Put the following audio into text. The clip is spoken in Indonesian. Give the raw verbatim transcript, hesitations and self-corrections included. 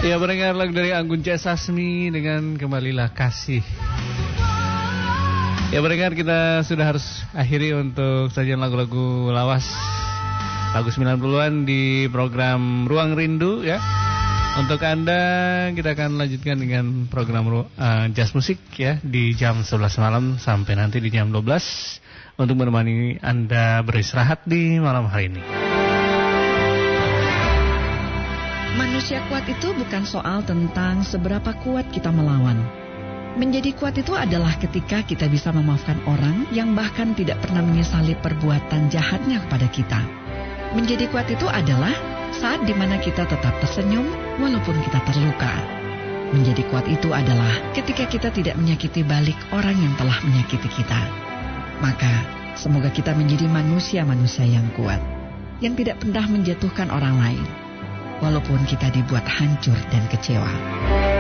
Ya, mendengar lagu dari Anggun C. Sasmi dengan Kembalilah Kasih. Ya, mendengar kita sudah harus akhiri untuk sajian lagu-lagu lawas lagu sembilan puluhan di program Ruang Rindu ya. Untuk Anda kita akan lanjutkan dengan program uh, jazz musik ya di jam sebelas malam sampai nanti di jam dua belas untuk menemani Anda beristirahat di malam hari ini. Manusia kuat itu bukan soal tentang seberapa kuat kita melawan. Menjadi kuat itu adalah ketika kita bisa memaafkan orang yang bahkan tidak pernah menyesali perbuatan jahatnya kepada kita. Menjadi kuat itu adalah saat dimana kita tetap tersenyum walaupun kita terluka. Menjadi kuat itu adalah ketika kita tidak menyakiti balik orang yang telah menyakiti kita. Maka semoga kita menjadi manusia-manusia yang kuat, yang tidak pernah menjatuhkan orang lain, walaupun kita dibuat hancur dan kecewa.